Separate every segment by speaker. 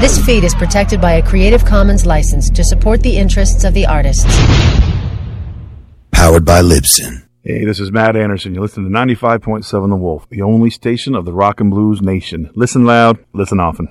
Speaker 1: This feed is protected by a Creative Commons license to support the interests of the artists.
Speaker 2: Powered by Libsyn.
Speaker 3: Hey, this is Matt Anderson. You're listening to 95.7 The Wolf, the only station of the rock and blues nation. Listen loud, listen often.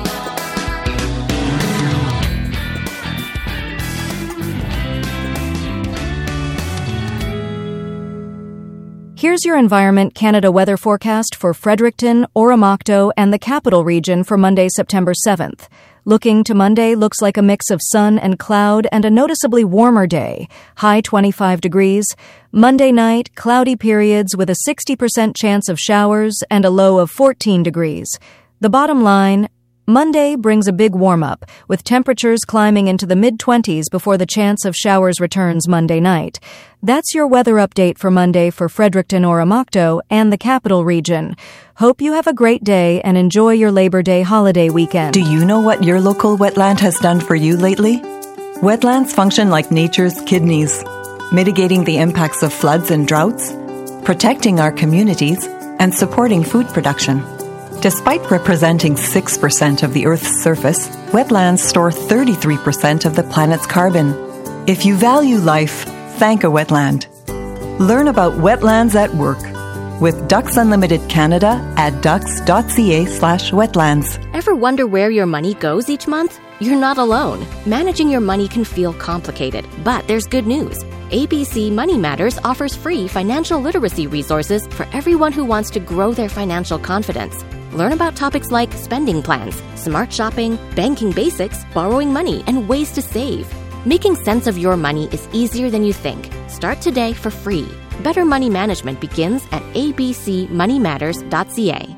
Speaker 4: Here's your Environment Canada weather forecast for Fredericton, Oromocto, and the Capital Region for Monday, September 7th. Looking to Monday looks like a mix of sun and cloud and a noticeably warmer day, high 25 degrees. Monday night, cloudy periods with a 60% chance of showers and a low of 14 degrees. The bottom line, Monday brings a big warm-up, with temperatures climbing into the mid-20s before the chance of showers returns Monday night. That's your weather update for Monday for Fredericton, Oromocto, and the Capital Region. Hope you have a great day and enjoy your Labor Day holiday weekend.
Speaker 5: Do you know what your local wetland has done for you lately? Wetlands function like nature's kidneys, mitigating the impacts of floods and droughts, protecting our communities, and supporting food production. Despite representing 6% of the Earth's surface, wetlands store 33% of the planet's carbon. If you value life, thank a wetland. Learn about wetlands at work with Ducks Unlimited Canada at ducks.ca/wetlands.
Speaker 6: Ever wonder where your money goes each month? You're not alone. Managing your money can feel complicated, but there's good news. ABC Money Matters offers free financial literacy resources for everyone who wants to grow their financial confidence. Learn about topics like spending plans, smart shopping, banking basics, borrowing money, and ways to save. Making sense of your money is easier than you think. Start today for free. Better money management begins at abcmoneymatters.ca.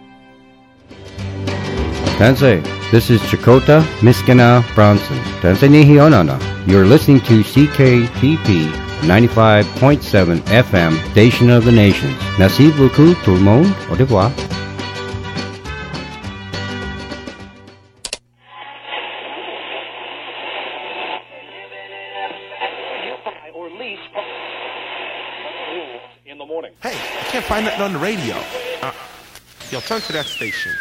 Speaker 7: Tansei, this is Chakota Miskina Bronson. Tansei Nihionana. You're listening to CKTP 95.7 FM, Station of the Nations. Merci beaucoup tout le monde. Au revoir.
Speaker 8: Hey, I can't find nothing on the radio. Yo, turn to that station.